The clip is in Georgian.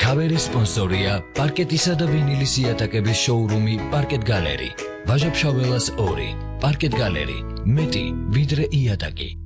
ქავერის სპონსორია პარკეტისა და ვინილის იატაკების შოურუმი პარკეტ გალერი. ვაჟა-ფშაველას 2. პარკეტ გალერი. მეტი ვიდრე იატაკი.